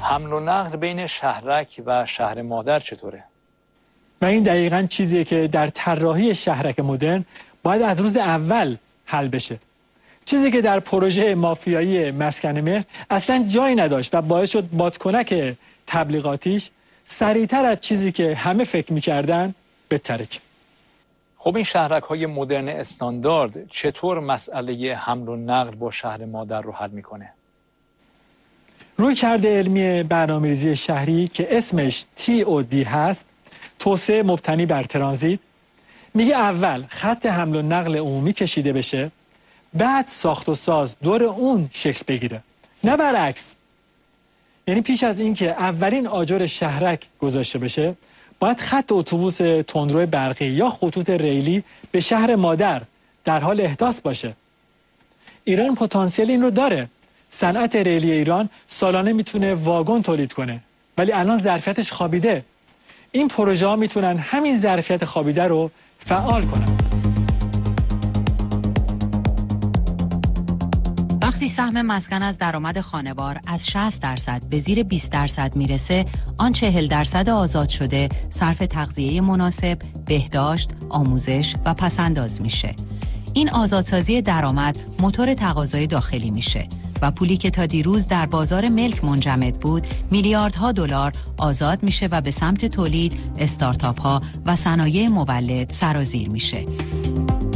حمل و نقل بین شهرک و شهر مادر چطوره؟ و این دقیقاً چیزیه که در طراحی شهرک مدرن باید از روز اول حل بشه. چیزی که در پروژه مافیایی مسکن مهر اصلاً جایی نداشت و باعث شد بادکنک تبلیغاتیش سریعتر از چیزی که همه فکر می‌کردن بترک. خب این شهرک‌های مدرن استاندارد چطور مسئله حمل و نقل با شهر مادر رو حل می‌کنه؟ رویکرد علمی برنامه‌ریزی شهری که اسمش TOD هست، توسعه مبتنی بر ترانزیت، میگه اول خط حمل و نقل عمومی کشیده بشه، بعد ساخت و ساز دور اون شکل بگیره، نه برعکس. یعنی پیش از این که اولین آجر شهرک گذاشته بشه، باید خط اتوبوس تندرو برقی یا خطوط ریلی به شهر مادر در حال احداث باشه. ایران پتانسیل این رو داره. صنعت ریلی ایران سالانه میتونه واگن تولید کنه، ولی الان ظرفیتش خوابیده. این پروژه ها میتونن همین ظرفیت خوابیده رو فعال کنن. وقتی سهم مسکن از درآمد خانوار از 60% به زیر 20% میرسه، آن 40% آزاد شده صرف تغذیه مناسب، بهداشت، آموزش و پسنداز میشه. این آزادسازی درآمد موتور تقاضای داخلی میشه و پولی که تا دیروز در بازار ملک منجمد بود میلیاردها دلار آزاد میشه و به سمت تولید، استارتاپ ها و صنایع مولد سرازیر میشه.